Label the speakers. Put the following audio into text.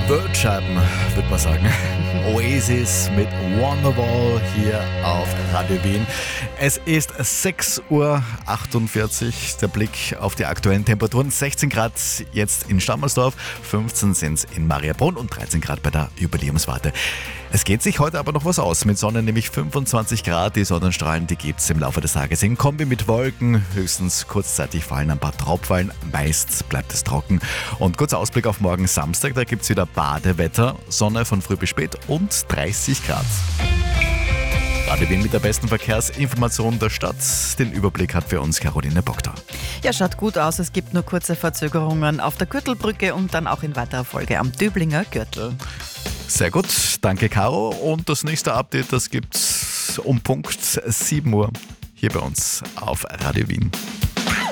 Speaker 1: Wirtscheiben, würde man sagen. Oasis mit Wonderwall hier auf Radio Wien. Es ist 6:48 Uhr. Der Blick auf die aktuellen Temperaturen. 16 Grad jetzt in Stammersdorf, 15 sind es in Mariabrunn und 13 Grad bei der Jubiläumswarte. Es geht sich heute aber noch was aus. Mit Sonne nämlich 25 Grad. Die Sonnenstrahlen, die gibt es im Laufe des Tages in Kombi mit Wolken. Höchstens kurzzeitig fallen ein paar Tropfwallen. Meist bleibt es trocken. Und kurzer Ausblick auf morgen Samstag. Da gibt es wieder Badewetter. Sonne von früh bis spät und 30 Grad. Radio Wien mit der besten Verkehrsinformation der Stadt. Den Überblick hat für uns Caroline Bockter.
Speaker 2: Ja, schaut gut aus. Es gibt nur kurze Verzögerungen auf der Gürtelbrücke und dann auch in weiterer Folge am Döblinger Gürtel.
Speaker 1: Sehr gut, danke Caro. Und das nächste Update, das gibt's um Punkt 7 Uhr hier bei uns auf Radio Wien.